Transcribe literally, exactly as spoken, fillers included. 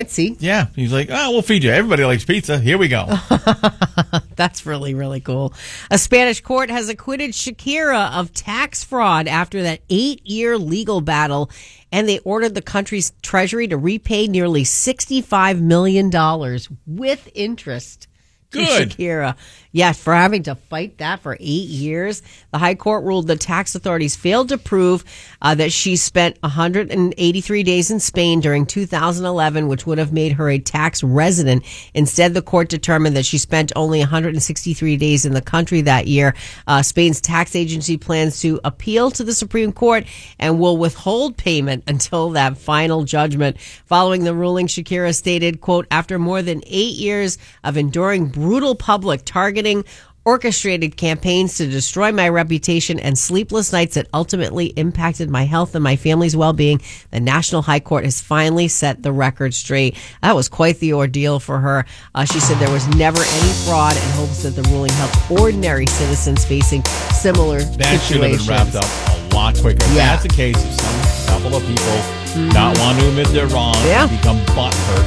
fancy. Yeah. He's like, oh, we'll feed you. Everybody likes pizza. Here we go. That's really, really cool. A Spanish court has acquitted Shakira of tax fraud after that eight-year legal battle, and they ordered the country's treasury to repay nearly sixty-five million dollars with interest. Good. Shakira. Yeah, for having to fight that for eight years. The High Court ruled the tax authorities failed to prove uh, that she spent one hundred eighty-three days in Spain during two thousand eleven, which would have made her a tax resident. Instead, the court determined that she spent only one hundred sixty-three days in the country that year. Uh, Spain's tax agency plans to appeal to the Supreme Court and will withhold payment until that final judgment. Following the ruling, Shakira stated, quote, after more than eight years of enduring brutal public targeting, orchestrated campaigns to destroy my reputation, and sleepless nights that ultimately impacted my health and my family's well-being, the National High Court has finally set the record straight. That was quite the ordeal for her. Uh, she said there was never any fraud and hopes that the ruling helped ordinary citizens facing similar That situations. should have been wrapped up a lot quicker. If Yeah. that's the case, if some couple of people mm-hmm. not want to admit they're wrong, yeah. become butthurt,